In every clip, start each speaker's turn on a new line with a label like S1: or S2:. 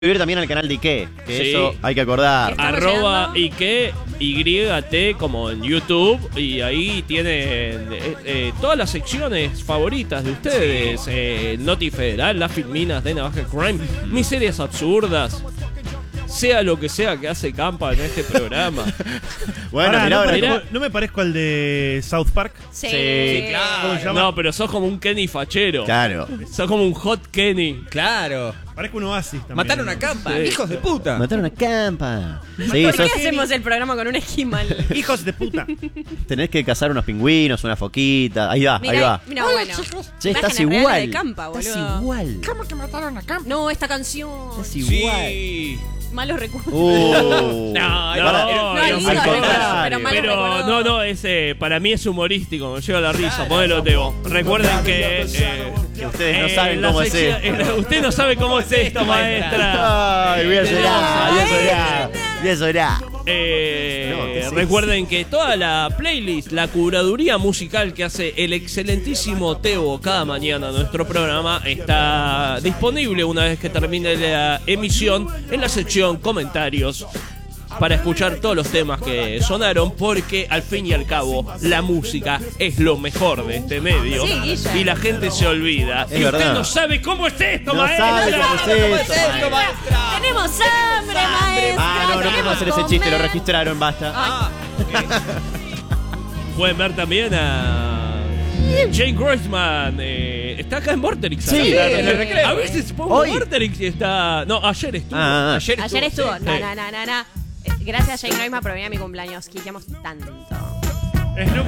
S1: Suscribir también al canal de Ike, que
S2: Sí.
S1: eso hay que acordar.
S2: Arroba Ike, YT, como en YouTube. Y ahí tienen todas las secciones favoritas de ustedes. Noti Federal, las filminas de Navaja Crime, miserias absurdas. Sea lo que sea que hace Campa en este programa.
S1: Bueno,
S3: Pará,
S1: mirá,
S3: ¿no,
S1: ahora
S3: parezco, ¿no me parezco al de South Park?
S4: Sí,
S1: Sí,
S3: ¿Cómo se llama?
S2: No, pero sos como un Kenny fachero.
S1: Claro.
S2: Sos como un hot Kenny.
S5: Claro.
S3: Parezco un oasis también.
S5: Mataron a Campa,
S2: Sí.
S5: hijos de puta.
S1: Mataron a Campa. Sí,
S4: ¿Por qué
S1: sos-
S4: hacemos el programa con un esquimal?
S3: Hijos de puta.
S1: tenés que cazar unos pingüinos, una foquita. Ahí va, ahí va.
S4: Mira, bueno.
S1: Che, estás
S4: Imágenes reales
S1: igual.
S4: de Campa, boludo.
S1: Estás igual.
S6: ¿Cómo que mataron a Campa?
S4: No, esta canción.
S1: Estás igual.
S5: Sí.
S4: Malos recuerdos.
S2: No,
S1: Pará,
S4: no,
S1: al
S4: lindo,
S1: contrario.
S4: pero mal-
S2: Pero no, para mí es humorístico, me lleva la risa, ponelo Teo. Recuerden que
S1: Que ustedes no saben
S2: la
S1: cómo es
S2: sección-
S1: esto.
S2: Usted no sabe cómo es esto, maestra.
S1: Ay, voy a llorar, voy a llorar, voy a llorar. ¿qué es eso?
S2: Recuerden que toda la playlist, la curaduría musical que hace el excelentísimo Teo cada mañana en nuestro programa está disponible una vez que termine la emisión en la sección comentarios para escuchar todos los temas que sonaron, porque al fin y al cabo la música es lo mejor de este medio.
S4: Sí, Guilla.
S2: Y la gente se olvida.
S1: Es
S2: Y usted
S1: verdad.
S2: no sabe cómo es esto,
S1: No
S2: maestra.
S1: sabe cómo es esto,
S5: maestra?
S4: ¡Tenemos hambre, maestra!
S1: Ah, no podemos hacer ese chiste, lo registraron, basta.
S5: Ah,
S2: Pueden ver también a Jane Grossman. Está acá en Vorterix.
S1: Sí,
S2: acá,
S5: en el recreo.
S2: A veces pongo
S1: Hoy.
S2: Vorterix y está. No, ayer estuvo.
S1: Ah,
S4: Ayer estuvo.
S2: sí.
S4: No. Gracias a Jane Noima por venir a mi cumpleaños. Quisiamos tanto.
S3: Snoop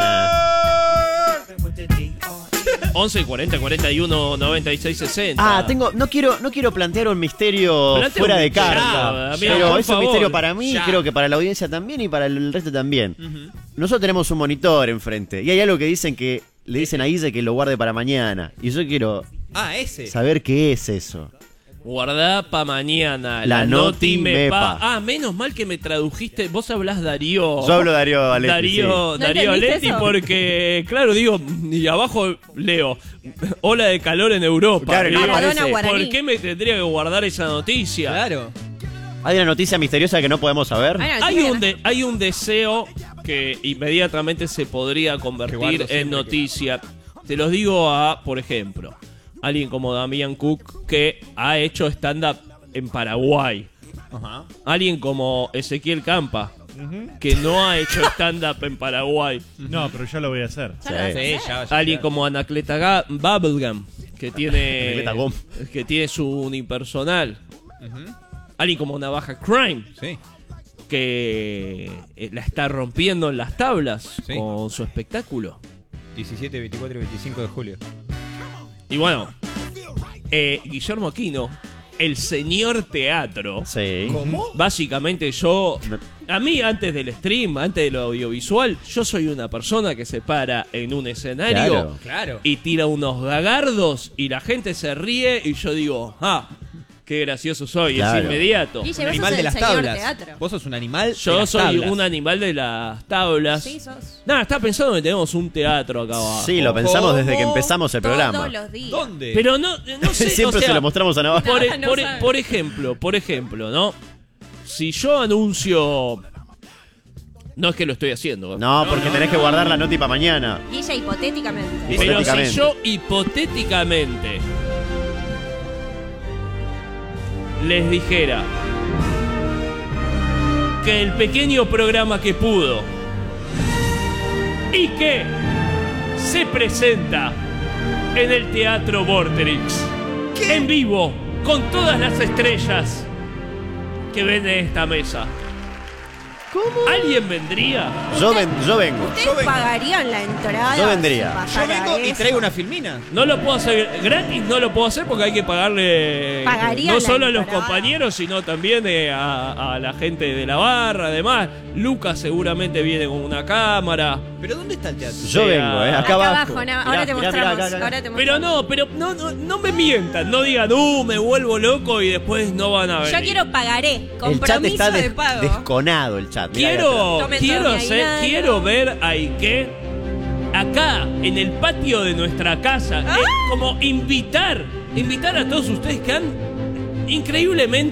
S3: Dogg.
S2: 11 40 41 96 60.
S1: Ah, no quiero plantear un misterio
S2: Plantea
S1: fuera
S2: un
S1: de
S2: misterio,
S1: carta.
S2: Damián,
S1: Pero
S2: por
S1: es un
S2: favor.
S1: misterio para mí,
S5: Ya.
S1: creo que para la audiencia también y para el resto también. Nosotros tenemos un monitor enfrente y hay algo que dicen que le dicen a Guille que lo guarde para mañana. Y yo quiero
S5: ese.
S1: saber qué es eso.
S2: Guardá pa' mañana.
S1: La Noti Mepa.
S2: Ah, menos mal que me tradujiste. Vos hablás Darío.
S1: Yo hablo Darío Aletti.
S2: Darío,
S4: ¿No
S2: Darío
S4: entendiste
S2: Aletti,
S4: eso?
S2: porque, claro, digo, y abajo leo, ola de calor en Europa.
S1: Claro,
S2: Y
S1: no
S2: digo,
S4: Maradona guaraní.
S2: ¿por qué me tendría que guardar esa noticia?
S5: Claro.
S1: ¿Hay una noticia misteriosa que no podemos saber?
S2: Hay un deseo que inmediatamente se podría
S5: Que
S2: convertir
S5: guardo
S2: en
S5: siempre
S2: noticia. Te los digo por ejemplo, alguien como Damián Cook, que ha hecho stand-up en Paraguay.
S5: Ajá.
S2: Alguien como Ezequiel Campa, que no ha hecho stand-up en Paraguay.
S3: No, pero ya lo voy a hacer.
S1: Sí.
S5: Sí, ya.
S2: Alguien como Anacleta Bubblegum, que
S1: Anacleta Gum.
S2: tiene su unipersonal. Alguien como Navaja Crime,
S5: Sí.
S2: que la está rompiendo en las tablas
S5: Sí.
S2: con su espectáculo.
S5: 17, 24 y 25 de julio.
S2: Y bueno, Guillermo Aquino, el señor teatro.
S1: Sí.
S2: Básicamente a mí antes del stream, antes de lo audiovisual, yo soy una persona que se para en un escenario
S1: Claro.
S5: Claro.
S2: y tira unos gagardos y la gente se ríe y yo digo, qué gracioso soy,
S1: Claro.
S2: es inmediato.
S4: Guille,
S5: Un
S4: vos
S5: animal
S4: sos
S5: de
S4: el
S5: las
S4: señor
S5: tablas.
S4: teatro.
S5: Vos sos un animal
S2: Yo
S5: de las
S2: soy
S5: tablas.
S2: un animal de las tablas.
S4: Sí, sos.
S2: Nada, está pensando que tenemos un teatro acá abajo.
S1: Sí, lo pensamos desde que
S5: ¿Cómo?
S1: empezamos el programa.
S4: Todos los días.
S5: ¿Dónde?
S2: Pero no sé,
S1: Siempre
S2: o sea,
S1: se lo mostramos a Navaja.
S4: No sabe.
S2: por ejemplo, ¿no? Si yo anuncio... No es que lo estoy haciendo.
S1: No, porque tenés que guardar la noti para mañana.
S4: Guille, hipotéticamente.
S2: Pero si
S1: Hipotéticamente.
S2: yo hipotéticamente les dijera que el pequeño programa que pudo y que se presenta en el Teatro Vorterix en vivo con todas las estrellas que ven en esta mesa. ¿Cómo? ¿Alguien vendría?
S1: Yo vengo.
S4: ¿Ustedes pagarían la entrada?
S1: Yo vendría.
S4: si
S5: Yo
S4: pasara
S5: vengo y
S4: eso?
S5: traigo una filmina.
S2: No lo puedo hacer gratis, no lo puedo hacer porque hay que pagarle
S4: Pagaría
S2: no
S4: la
S2: solo a los
S4: entrada.
S2: compañeros, sino también a la gente de la barra. Además, Lucas seguramente viene con una cámara.
S5: ¿Pero dónde está el teatro?
S1: Yo vengo, acá
S4: Acá
S1: abajo.
S4: abajo,
S1: Mirá,
S4: ahora te
S1: mirá,
S4: mostramos.
S1: mirá, acá.
S4: Ahora te
S2: Pero
S4: mostramos.
S2: no me mientan, no digan, me vuelvo loco y después no van a venir.
S4: Yo quiero pagaré.
S1: El chat
S4: Compromiso
S1: está
S4: de pago.
S1: desconado el chat. Mirá acá
S4: Tomen
S2: Quiero
S4: todo mi aguinaldo.
S2: quiero ver a Ike acá en el patio de nuestra casa, como invitar a todos ustedes que han Increíblemente